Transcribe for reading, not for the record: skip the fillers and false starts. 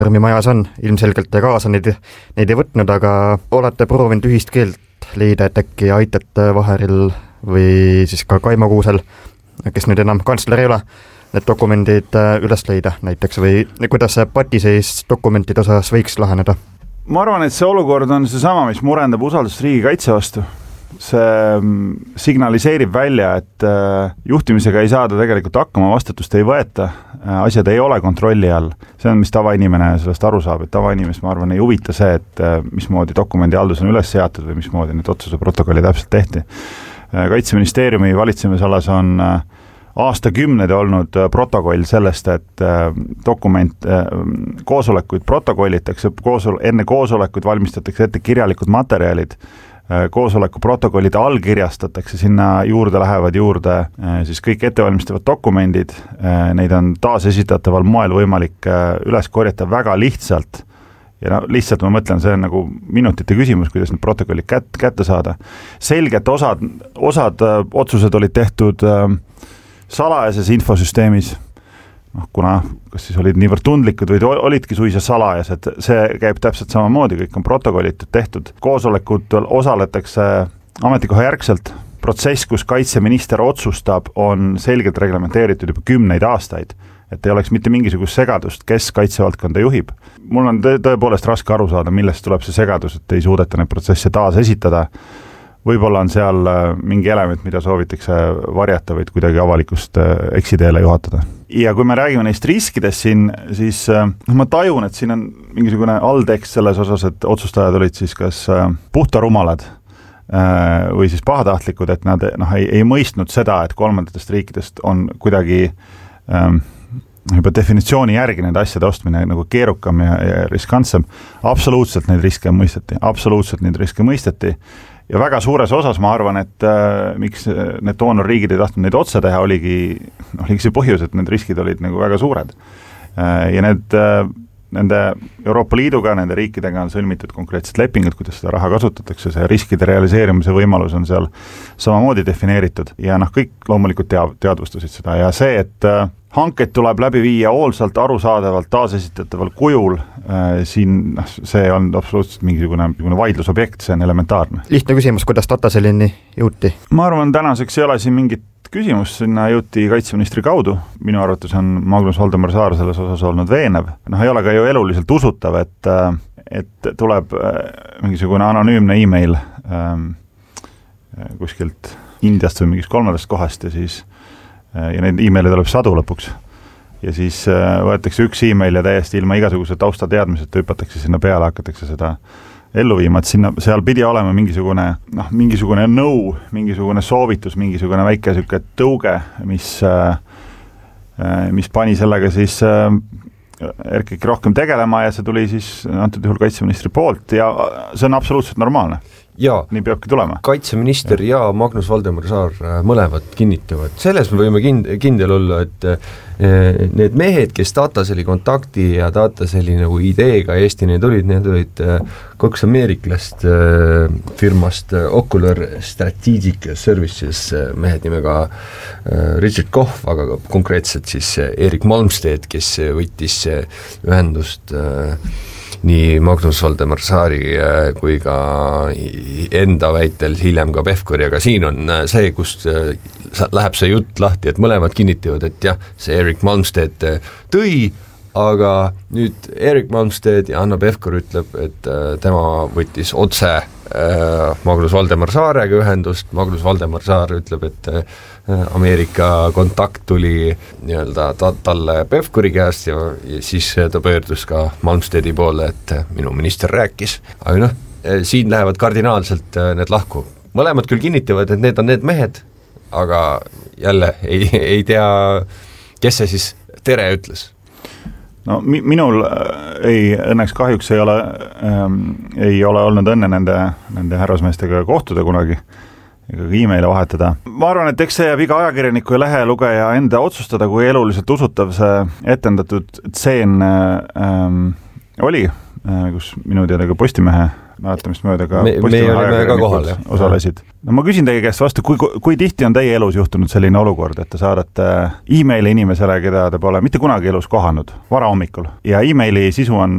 majas on, ilmselgelt te kaasa neid ei võtnud, aga olete proovinud ühist keelt leida, et äkki aitate Vaheril või siis ka Kaimo Kuusel, kes nüüd enam kantsler ei ole, need dokumendid üles leida näiteks või kuidas see patiseis dokumentide osas võiks laheneda? Ma arvan, et see olukord on seesama, mis murendab usaldust riigikaitse vastu. See signaliseerib välja, et juhtimisega ei saada tegelikult hakkama, vastutust ei võeta, asjad ei ole kontrolli all. See on, mis tavainimene sellest aru saab, et tavainimest, ma arvan, ei huvita see, et mismoodi dokumendi haldus on üles seatud või mismoodi need otsuse protokolli täpselt tehti. Kaitseministeeriumi valitsemisalas on aastakümned olnud protokoll sellest, et koosolekuid protokollitakse, enne koosolekuid valmistatakse ette kirjalikud materjalid, koosoleku protokollid allkirjastatakse, sinna juurde lähevad juurde siis kõik ettevalmistavad dokumendid, neid on taasesitataval moel võimalik üles korjata väga lihtsalt ja lihtsalt ma mõtlen, see on nagu minutite küsimus, kuidas need protokollid kätte saada. Selgelt osad otsused olid tehtud salajases infosüsteemis, kuna kas siis olid niivõrd tundlikud või olidki suisa salajased, see käib täpselt samamoodi, kõik on protokollitud tehtud. Koosolekutel osaletakse ametikoha järgselt, protsess, kus kaitseminister otsustab, on selgelt reglementeeritud juba 10 aastaid, et ei oleks mitte mingisugust segadust, kes kaitsevaldkonda juhib. Mul on tõepoolest raske aru saada, millest tuleb see segadus, et ei suudeta neid protsesse taas esitada. Võib-olla on seal mingi element, mida soovitakse varjata või kuidagi avalikust eksiteele juhatada. Ja kui me räägime neist riskidest siin, siis ma tajun, et siin on mingisugune alltekst selles osas, et otsustajad olid siis kas puhtarumalad või siis pahatahtlikud, et nad ei mõistnud seda, et kolmandatest riikidest on kuidagi juba definitsiooni järgi nende asjade ostmine nagu keerukam ja riskantsem. Absoluutselt neid riske mõisteti. Ja väga suures osas ma arvan, et miks need doonorriigid ei tahtnud neid otse teha, oligi see põhjus, et need riskid olid nagu väga suured. Ja nende Euroopa Liiduga, nende riikidega on sõlmitud konkreetsed lepingud, kuidas seda raha kasutatakse, see riskide realiseerimise võimalus on seal samamoodi defineeritud ja kõik loomulikult teadvustasid seda ja see, et hanked tuleb läbi viia hoolsalt, arusaadavalt, taasesitataval kujul, siin see on absoluutselt mingisugune vaidlusobjekt, see on elementaarne. Lihtne küsimus, kuidas data selleni jõuti? Ma arvan, tänaseks ei ole siin mingit küsimus, sinna jõuti kaitseministri kaudu. Minu arvates on Magnus Valdemar Saar selles osas olnud veenev. Ei ole ka ju eluliselt usutav, et tuleb mingisugune anonüümne e-mail kuskilt Indiast või mingist 3. kohast ja neid e-mailid tuleb sadu lõpuks. Ja siis võetakse üks e-mail ja täiesti ilma igasuguse taustateadmised hüpatakse sinna peale, hakatakse seda ellu viima, et seal pidi olema mingisugune nõu, mingisugune soovitus, mingisugune väike tõuge, mis pani sellega siis Erkki rohkem tegelema ja see tuli siis antud juhul kaitseministri poolt ja see on absoluutselt normaalne. Ja, nii peabki tulema. Kaitseminister ja Magnus Valdemar Saar mõlemad kinnitavad. Selles me võime kindel olla, et need mehed, kes Dataseli kontakti ja Dataseli nagu ideega Eestini tulid, need olid kaks ameeriklast firmast Ocular Strategic Services mehed nimega Richard Koch, aga konkreetselt siis Erik Malmsted, kes võttis ühendust nii Magnus Valdemar Saari kui ka enda väitel hiljem ka Pevkuri, aga siin on see, kus läheb see jutt lahti, et mõlemad kinnitavad, et jah, see Erik Malmsted tõi, aga nüüd Erik Malmsted ja Anna Pevkur ütleb, et tema võttis otse Magnus Valdemar Saarega ühendust, Magnus Valdemar Saar ütleb, et Ameerika kontakt tuli nii-öelda talle Pevkuri käest ja siis ta pöördus ka Malmstedi poole, et minu minister rääkis. Aga siin lähevad kardinaalselt need lahku. Mõlemad küll kinnitavad, et need on need mehed, aga jälle ei tea, kes see siis tere ütles. No minul õnneks kahjuks ei ole olnud õnne nende härrasmeestega kohtuda kunagi ega e-maile vahetada. Ma arvan, et eks see jääb iga ajakirjaniku ja lehelugeja enda otsustada, kui eluliselt usutav see etendatud tseen oli. kus minu teada ka Postimehe mäletamist mööda ka me olime ka kohal, osalesid. No ma küsin teie käest vastu, kui tihti on teie elus juhtunud selline olukord, et te saadate e-maili inimesele, keda te pole mitte kunagi elus kohanud, varahommikul, ja e-maili sisu on